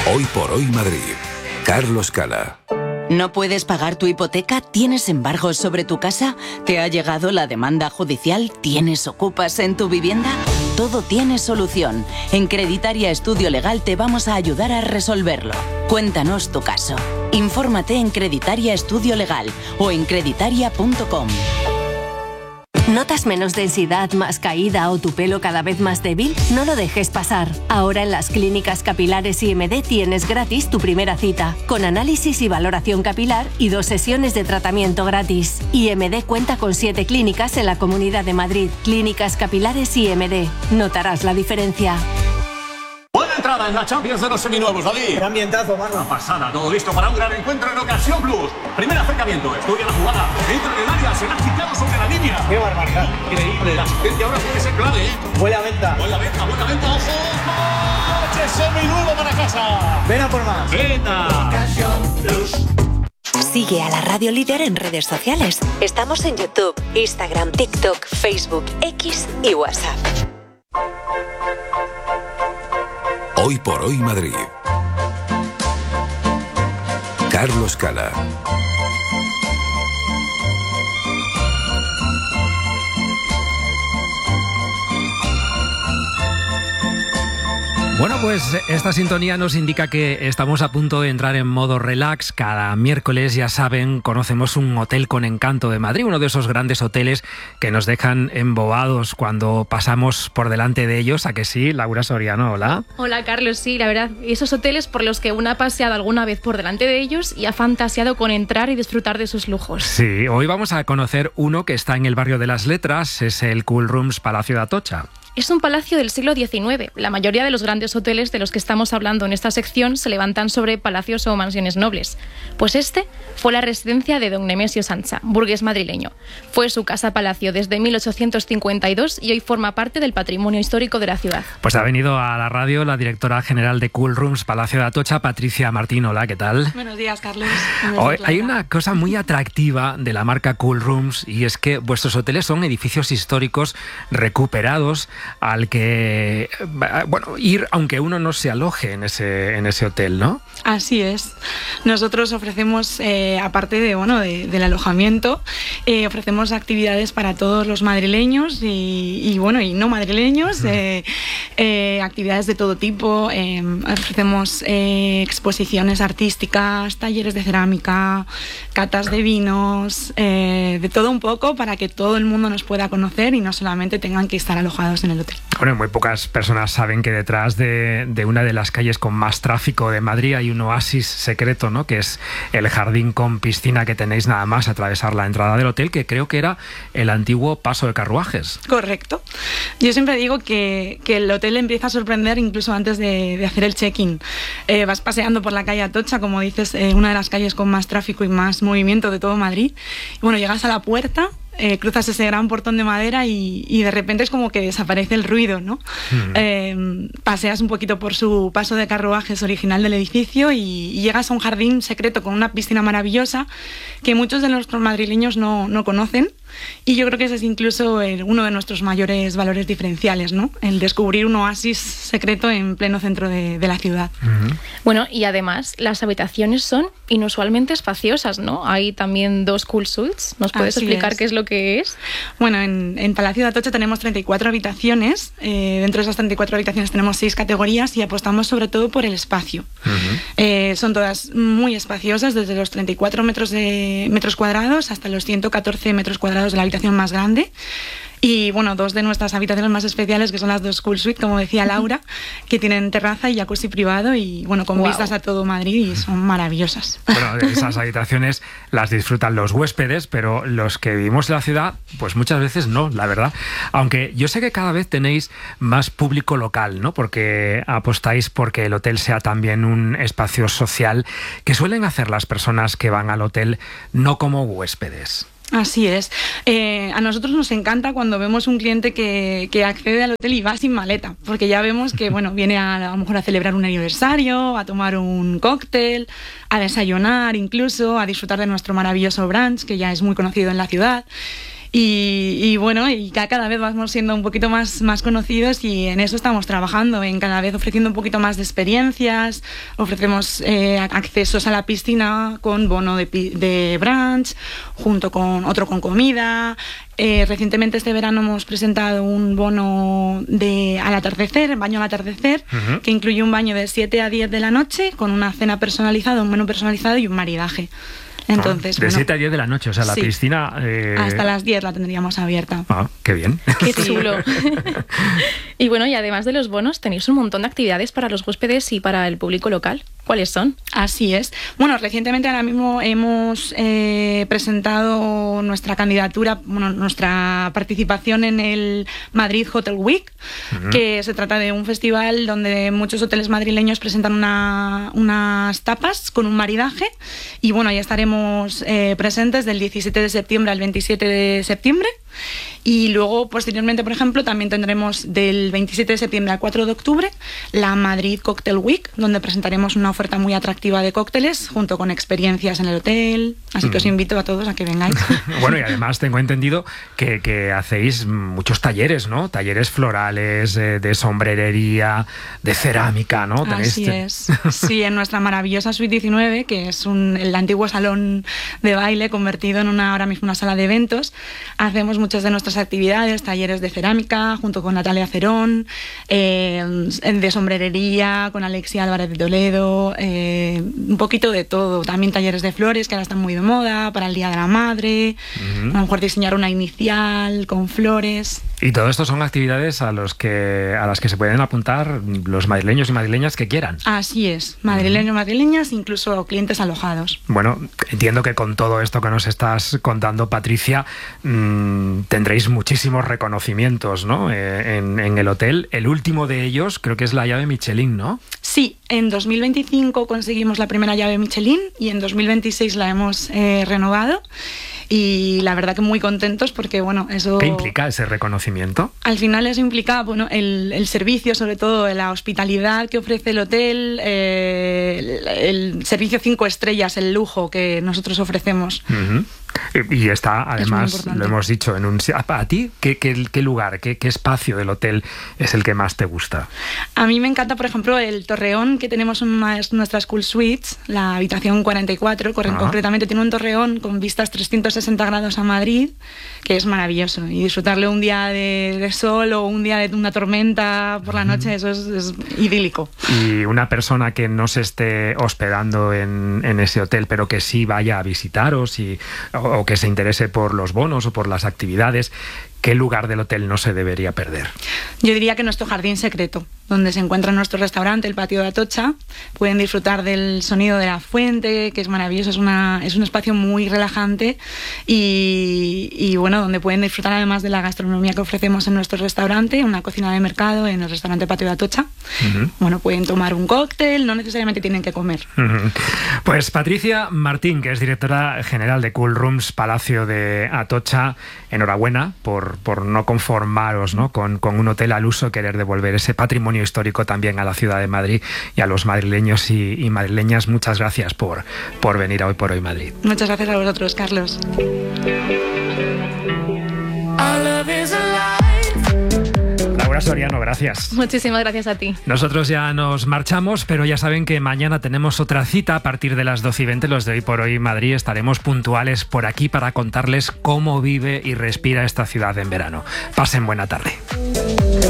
Hoy por hoy Madrid. Carlos Cala. ¿No puedes pagar tu hipoteca? ¿Tienes embargos sobre tu casa? ¿Te ha llegado la demanda judicial? ¿Tienes ocupas en tu vivienda? Todo tiene solución. En Creditaria Estudio Legal te vamos a ayudar a resolverlo. Cuéntanos tu caso. Infórmate en Creditaria Estudio Legal o en creditaria.com. ¿Notas menos densidad, más caída o tu pelo cada vez más débil? No lo dejes pasar. Ahora en las clínicas capilares IMD tienes gratis tu primera cita, con análisis y valoración capilar y 2 sesiones de tratamiento gratis. IMD cuenta con 7 clínicas en la Comunidad de Madrid. Clínicas capilares IMD. Notarás la diferencia. Buena entrada en la Champions de los seminuevos, David. Qué ambientazo, mano. Una pasada, todo listo para un gran encuentro en Ocasión Plus. Primer acercamiento, estudia la jugada, entra en el área, se la ha quitado sobre la línea. Qué barbaridad. Increíble, la asistencia ahora puede ser clave, ¿eh? Buena venta. Buena venta, ojo. ¡Coche seminuevo para casa! Ven a por más. ¡Venta! Ocasión Plus. Sigue a la Radio Líder en redes sociales. Estamos en YouTube, Instagram, TikTok, Facebook, X y WhatsApp. Hoy por hoy Madrid. Carlos Cala. Bueno, pues esta sintonía nos indica que estamos a punto de entrar en modo relax. Cada miércoles, ya saben, conocemos un hotel con encanto de Madrid, uno de esos grandes hoteles que nos dejan embobados cuando pasamos por delante de ellos. ¿A que sí? Laura Soriano, hola. Hola, Carlos, sí, la verdad. Esos hoteles por los que uno ha paseado alguna vez por delante de ellos y ha fantaseado con entrar y disfrutar de sus lujos. Sí, hoy vamos a conocer uno que está en el barrio de las Letras, es el Cool Rooms Palacio de Atocha. Es un palacio del siglo XIX. La mayoría de los grandes hoteles de los que estamos hablando en esta sección se levantan sobre palacios o mansiones nobles. Pues este fue la residencia de don Nemesio Sancha, burgués madrileño. Fue su casa-palacio desde 1852 y hoy forma parte del patrimonio histórico de la ciudad. Pues ha venido a la radio la directora general de Cool Rooms Palacio de Atocha, Patricia Martín. Hola, ¿qué tal? Buenos días, Carlos. Hay una cosa muy atractiva de la marca Cool Rooms y es que vuestros hoteles son edificios históricos recuperados al que, bueno, ir aunque uno no se aloje en ese hotel, ¿no? Así es. Nosotros ofrecemos, aparte del alojamiento, ofrecemos actividades para todos los madrileños y no madrileños, actividades de todo tipo. Ofrecemos exposiciones artísticas, talleres de cerámica, catas de vinos, de todo un poco para que todo el mundo nos pueda conocer y no solamente tengan que estar alojados en el hotel. Bueno, muy pocas personas saben que detrás de una de las calles con más tráfico de Madrid hay un oasis secreto, ¿no? Que es el jardín con piscina que tenéis nada más atravesar la entrada del hotel, que creo que era el antiguo paso de carruajes. Correcto. Yo siempre digo que el hotel empieza a sorprender incluso antes de hacer el check-in. Vas paseando por la calle Atocha, como dices, una de las calles con más tráfico y más movimiento de todo Madrid. Y bueno, llegas a la puerta, cruzas ese gran portón de madera y de repente es como que desaparece el ruido, ¿no? Paseas un poquito por su paso de carruajes original del edificio y llegas a un jardín secreto con una piscina maravillosa que muchos de nuestros madrileños no conocen. Y yo creo que ese es incluso uno de nuestros mayores valores diferenciales, ¿no? El descubrir un oasis secreto en pleno centro de la ciudad. Bueno, y además las habitaciones son inusualmente espaciosas, ¿no? Hay también 2 cool suites. ¿Nos puedes explicar qué es lo que es? Bueno, en Palacio de Atocha tenemos 34 habitaciones. Dentro de esas 34 habitaciones tenemos 6 categorías y apostamos sobre todo por el espacio. Son todas muy espaciosas, desde los 34 metros cuadrados hasta los 114 metros cuadrados de la habitación más grande. Y bueno, 2 de nuestras habitaciones más especiales, que son las 2 Cool Suite, como decía Laura, que tienen terraza y jacuzzi privado y bueno, con vistas a todo Madrid y son maravillosas. Bueno, esas habitaciones las disfrutan los huéspedes, pero los que vivimos en la ciudad, pues muchas veces no, la verdad. Aunque yo sé que cada vez tenéis más público local, ¿no? Porque apostáis porque el hotel sea también un espacio social que suelen hacer las personas que van al hotel no como huéspedes. Así es. A nosotros nos encanta cuando vemos un cliente que accede al hotel y va sin maleta, porque ya vemos que bueno, viene a lo mejor a celebrar un aniversario, a tomar un cóctel, a desayunar incluso, a disfrutar de nuestro maravilloso brunch, que ya es muy conocido en la ciudad. Y bueno, y cada vez vamos siendo un poquito más conocidos, y en eso estamos trabajando, en cada vez ofreciendo un poquito más de experiencias. Ofrecemos accesos a la piscina con bono de brunch, junto con otro con comida. Recientemente este verano hemos presentado un bono al atardecer, baño al atardecer, que incluye un baño de 7 a 10 de la noche con una cena personalizada, un menú personalizado y un maridaje. Entonces, de 7 a 10 de la noche, o sea, la sí, piscina... hasta las 10 la tendríamos abierta. Ah, qué bien. Qué chulo. Y bueno, y además de los bonos, tenéis un montón de actividades para los huéspedes y para el público local. ¿Cuáles son? Así es. Bueno, recientemente ahora mismo hemos presentado nuestra candidatura, nuestra participación en el Madrid Hotel Week, que se trata de un festival donde muchos hoteles madrileños presentan unas tapas con un maridaje, y bueno, ya estaremos presentes del 17 de septiembre al 27 de septiembre. Y luego, posteriormente, por ejemplo, también tendremos del 27 de septiembre al 4 de octubre la Madrid Cocktail Week, donde presentaremos una oferta muy atractiva de cócteles junto con experiencias en el hotel. Así que os invito a todos a que vengáis. Bueno, y además tengo entendido que hacéis muchos talleres, ¿no? Talleres florales, de sombrerería, de cerámica, ¿no? Así es. Sí, en nuestra maravillosa Suite 19, que es el antiguo salón de baile convertido en ahora mismo una sala de eventos, hacemos muchas de nuestras actividades, talleres de cerámica junto con Natalia Cerón, de sombrerería con Alexia Álvarez de Toledo, un poquito de todo. También talleres de flores, que ahora están muy de moda, para el Día de la Madre, a lo mejor diseñar una inicial con flores. Y todo esto son actividades a las que se pueden apuntar los madrileños y madrileñas que quieran. Así es, madrileños, madrileñas, incluso clientes alojados. Bueno, entiendo que con todo esto que nos estás contando, Patricia, tendréis muchísimos reconocimientos, ¿no? En el hotel. El último de ellos creo que es la llave Michelin, ¿no? Sí, en 2025 conseguimos la primera llave Michelin y en 2026 la hemos renovado. Y la verdad que muy contentos porque, bueno, eso... ¿Qué implica ese reconocimiento? Al final eso implica, bueno, el servicio, sobre todo la hospitalidad que ofrece el hotel, el servicio 5 estrellas, el lujo que nosotros ofrecemos. Y está, además, lo hemos dicho, ¿a ti qué lugar, qué espacio del hotel es el que más te gusta? A mí me encanta, por ejemplo, el torreón que tenemos en una de nuestras Cool Suites, la habitación 44, concretamente tiene un torreón con vistas 360 grados a Madrid, que es maravilloso. Y disfrutarle un día de sol o un día de una tormenta por la noche, eso es idílico. Y una persona que no se esté hospedando en ese hotel, pero que sí vaya a visitaros o que se interese por los bonos o por las actividades, ¿qué lugar del hotel no se debería perder? Yo diría que nuestro jardín secreto, donde se encuentra nuestro restaurante, el Patio de Atocha. Pueden disfrutar del sonido de la fuente, que es maravilloso, es un espacio muy relajante y bueno, donde pueden disfrutar además de la gastronomía que ofrecemos en nuestro restaurante, una cocina de mercado en el restaurante Patio de Atocha. Bueno, pueden tomar un cóctel, no necesariamente tienen que comer. Pues Patricia Martín, que es directora general de Cool Rooms Palacio de Atocha, enhorabuena por no conformaros, ¿no? con un hotel al uso, querer devolver ese patrimonio histórico también a la ciudad de Madrid y a los madrileños y madrileñas. Muchas gracias por venir a Hoy por Hoy Madrid. Muchas gracias a vosotros, Carlos. Laura Soriano, gracias. Muchísimas gracias a ti. Nosotros ya nos marchamos, pero ya saben que mañana tenemos otra cita a partir de las 12:20, los de Hoy por Hoy Madrid. Estaremos puntuales por aquí para contarles cómo vive y respira esta ciudad en verano. Pasen buena tarde.